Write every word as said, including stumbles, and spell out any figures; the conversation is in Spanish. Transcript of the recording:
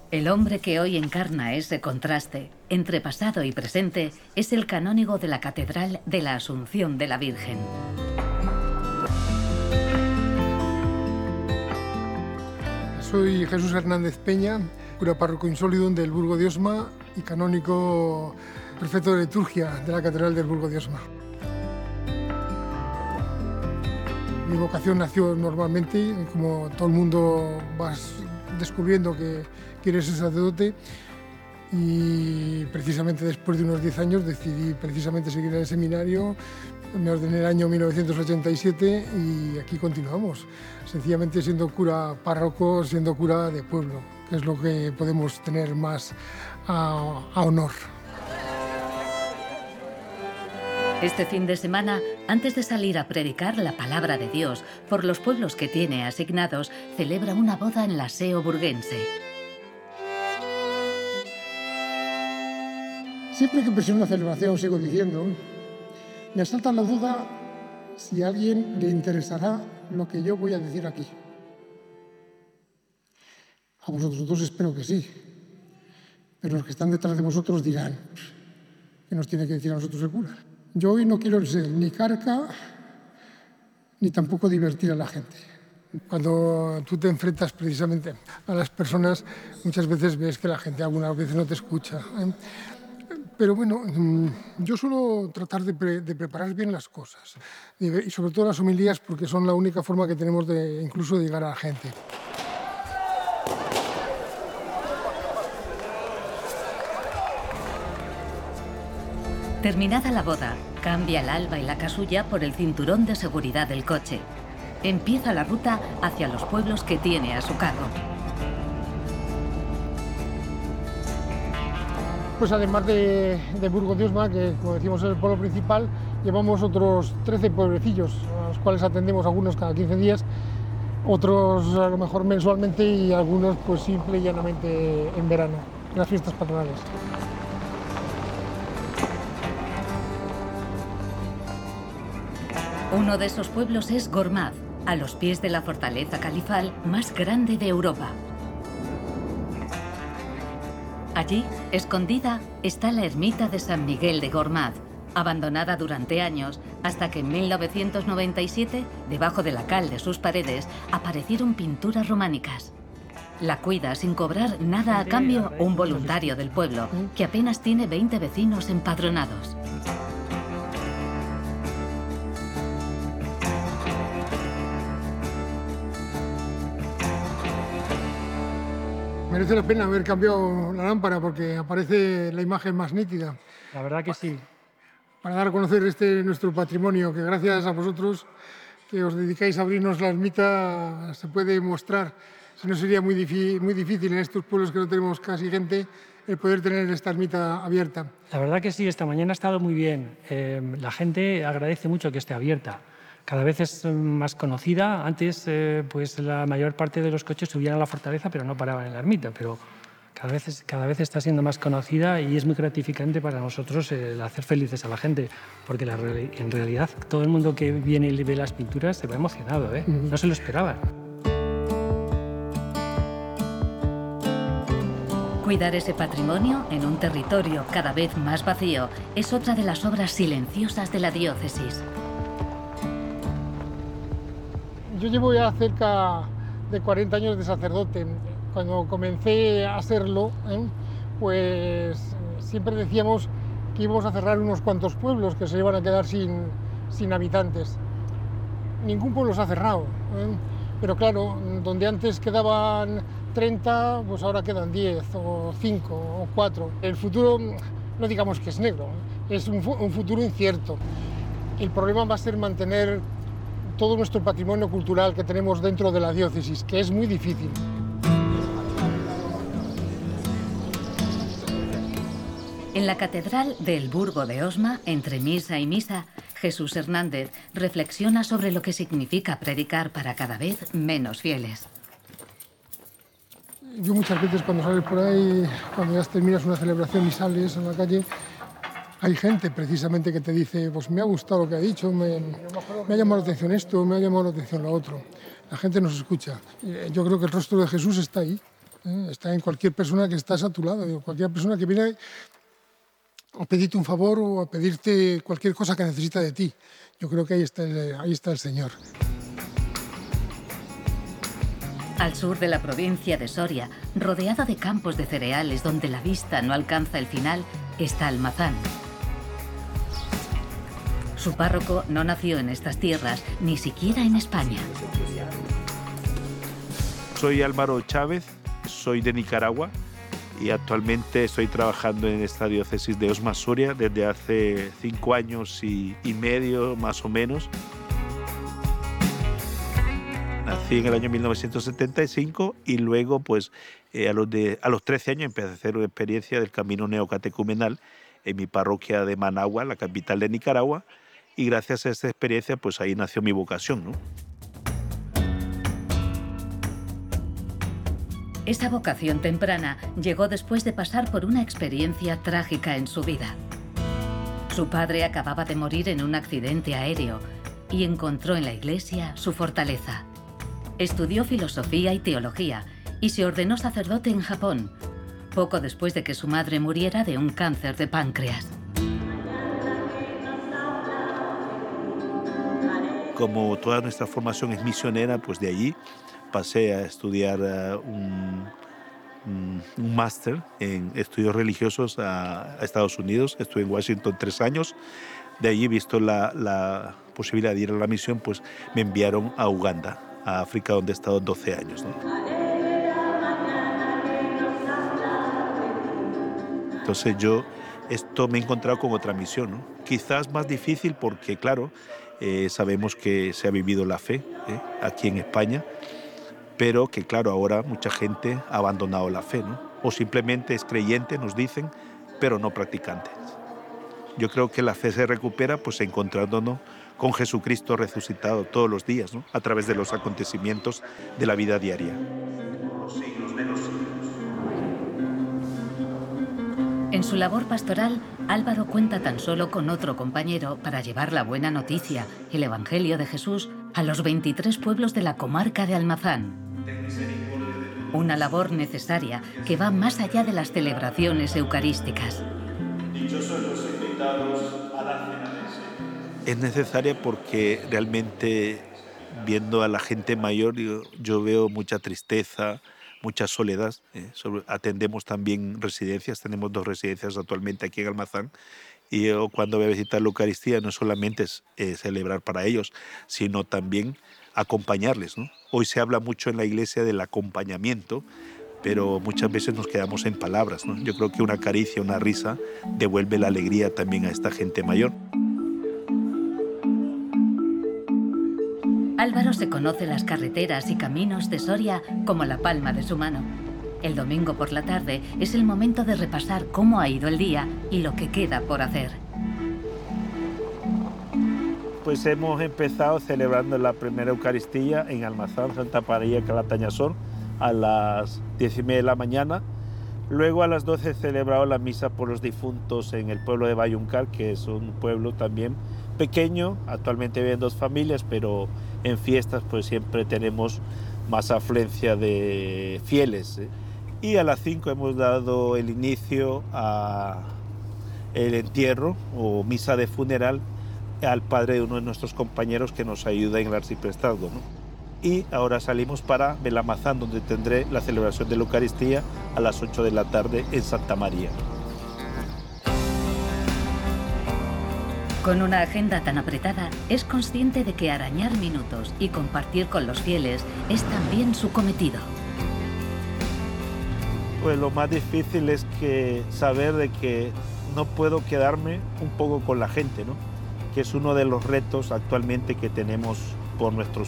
El hombre que hoy encarna ese contraste entre pasado y presente es el canónigo de la Catedral de la Asunción de la Virgen. Soy Jesús Hernández Peña, cura párroco insólidum del Burgo de Osma y canónico prefecto de liturgia de la Catedral del Burgo de Osma. Mi vocación nació normalmente, como todo el mundo vas descubriendo que quieres ser sacerdote, y precisamente después de unos diez años decidí precisamente seguir en el seminario. Me ordené en el año mil novecientos ochenta y siete y aquí continuamos, sencillamente siendo cura párroco, siendo cura de pueblo, que es lo que podemos tener más a, a honor. Este fin de semana, antes de salir a predicar la palabra de Dios por los pueblos que tiene asignados, celebra una boda en la Seo burguense. Siempre que presento una celebración sigo diciendo, me asalta la duda si a alguien le interesará lo que yo voy a decir aquí. A vosotros dos espero que sí, pero los que están detrás de vosotros dirán, ¿qué nos tiene que decir a nosotros el cura? Yo hoy no quiero ser ni carca, ni tampoco divertir a la gente. Cuando tú te enfrentas precisamente a las personas, muchas veces ves que la gente algunas veces no te escucha, ¿eh? Pero bueno, yo suelo tratar de, pre de preparar bien las cosas y sobre todo las homilías, porque son la única forma que tenemos de incluso de llegar a la gente. Terminada la boda, cambia el alba y la casulla por el cinturón de seguridad del coche. Empieza la ruta hacia los pueblos que tiene a su cargo. Pues además de, de Burgo de Osma, que como decimos es el pueblo principal, llevamos otros trece pueblecillos, a los cuales atendemos algunos cada quince días, otros a lo mejor mensualmente y algunos pues simple y llanamente en verano, en las fiestas patronales. Uno de esos pueblos es Gormaz, a los pies de la fortaleza califal más grande de Europa. Allí, escondida, está la ermita de San Miguel de Gormaz, abandonada durante años, hasta que en mil novecientos noventa y siete, debajo de la cal de sus paredes, aparecieron pinturas románicas. La cuida sin cobrar nada a cambio un voluntario del pueblo, que apenas tiene veinte vecinos empadronados. Merece la pena haber cambiado la lámpara porque aparece la imagen más nítida. La verdad que sí. Para dar a conocer este nuestro patrimonio, que gracias a vosotros que os dedicáis a abrirnos la ermita se puede mostrar. Si no, sería muy, muy difícil en estos pueblos que no tenemos casi gente el poder tener esta ermita abierta. La verdad que sí, esta mañana ha estado muy bien. Eh, la gente agradece mucho que esté abierta. Cada vez es más conocida. Antes, eh, pues la mayor parte de los coches subían a la fortaleza, pero no paraban en la ermita. Pero cada vez, es, cada vez está siendo más conocida y es muy gratificante para nosotros el hacer felices a la gente, porque la, en realidad todo el mundo que viene y ve las pinturas se va emocionado, ¿eh? No se lo esperaba. Cuidar ese patrimonio en un territorio cada vez más vacío es otra de las obras silenciosas de la diócesis. Yo llevo ya cerca de cuarenta años de sacerdote. Cuando comencé a serlo, ¿eh? pues siempre decíamos que íbamos a cerrar unos cuantos pueblos que se iban a quedar sin, sin habitantes. Ningún pueblo se ha cerrado, ¿eh? Pero claro, donde antes quedaban treinta, pues ahora quedan diez o cinco o cuatro. El futuro, no digamos que es negro, es un, un futuro incierto. El problema va a ser mantener todo nuestro patrimonio cultural que tenemos dentro de la diócesis, que es muy difícil. En la Catedral del Burgo de Osma, entre misa y misa, Jesús Hernández reflexiona sobre lo que significa predicar para cada vez menos fieles. Yo muchas veces cuando sales por ahí, cuando ya terminas una celebración y sales a la calle, hay gente precisamente que te dice, pues me ha gustado lo que ha dicho, me, me ha llamado la atención esto, me ha llamado la atención lo otro. La gente nos escucha. Yo creo que el rostro de Jesús está ahí. ¿eh? Está en cualquier persona que estás a tu lado, en cualquier persona que viene a pedirte un favor o a pedirte cualquier cosa que necesita de ti. Yo creo que ahí está el, ahí está el Señor. Al sur de la provincia de Soria, rodeado de campos de cereales donde la vista no alcanza el final, está Almazán. Su párroco no nació en estas tierras, ni siquiera en España. Soy Álvaro Chávez, soy de Nicaragua y actualmente estoy trabajando en esta diócesis de Osma Soria desde hace cinco años y, y medio, más o menos. Nací en el año mil novecientos setenta y cinco y luego, pues, eh, a, los de, a los trece años empecé a hacer una experiencia del camino neocatecumenal en mi parroquia de Managua, la capital de Nicaragua, y gracias a esta experiencia, pues ahí nació mi vocación, ¿no? Esa vocación temprana llegó después de pasar por una experiencia trágica en su vida. Su padre acababa de morir en un accidente aéreo y encontró en la iglesia su fortaleza. Estudió filosofía y teología y se ordenó sacerdote en Japón, poco después de que su madre muriera de un cáncer de páncreas. Como toda nuestra formación es misionera, pues de allí pasé a estudiar uh, un, un, un máster en estudios religiosos a, a Estados Unidos. Estuve en Washington tres años. De allí, visto la, la posibilidad de ir a la misión, pues me enviaron a Uganda, a África, donde he estado doce años, ¿no? Entonces yo esto me he encontrado con otra misión, ¿no? Quizás más difícil porque, claro, eh, sabemos que se ha vivido la fe ¿eh? aquí en España, pero que, claro, ahora mucha gente ha abandonado la fe, ¿no? O simplemente es creyente, nos dicen, pero no practicante. Yo creo que la fe se recupera pues encontrándonos con Jesucristo resucitado todos los días, ¿no? A través de los acontecimientos de la vida diaria. En su labor pastoral, Álvaro cuenta tan solo con otro compañero para llevar la buena noticia, el Evangelio de Jesús, a los veintitrés pueblos de la comarca de Almazán. Una labor necesaria que va más allá de las celebraciones eucarísticas. Dichosos los invitados a la cena del Señor. Es necesaria porque realmente, viendo a la gente mayor, yo, yo veo mucha tristeza, mucha soledad. Eh, sobre, atendemos también residencias, tenemos dos residencias actualmente aquí en Almazán, y yo cuando voy a visitar la Eucaristía no solamente es eh, celebrar para ellos, sino también acompañarles, ¿no? Hoy se habla mucho en la iglesia del acompañamiento, pero muchas veces nos quedamos en palabras, ¿no? Yo creo que una caricia, una risa, devuelve la alegría también a esta gente mayor. Álvaro se conoce las carreteras y caminos de Soria como la palma de su mano. El domingo por la tarde es el momento de repasar cómo ha ido el día y lo que queda por hacer. Pues hemos empezado celebrando la primera Eucaristía en Almazán, Santa María Calatañazor, a las diez y media de la mañana. Luego a las doce he celebrado la misa por los difuntos en el pueblo de Bayuncar, que es un pueblo también pequeño. Actualmente viven dos familias, pero en fiestas pues siempre tenemos más afluencia de fieles, ¿eh? Y a las cinco hemos dado el inicio a el entierro o misa de funeral al padre de uno de nuestros compañeros que nos ayuda en el arciprestazgo, ¿no? Y ahora salimos para Belamazán, donde tendré la celebración de la Eucaristía a las ocho de la tarde en Santa María. Con una agenda tan apretada, es consciente de que arañar minutos y compartir con los fieles es también su cometido. Pues lo más difícil es que saber de que no puedo quedarme un poco con la gente, ¿no? Que es uno de los retos actualmente que tenemos por nuestros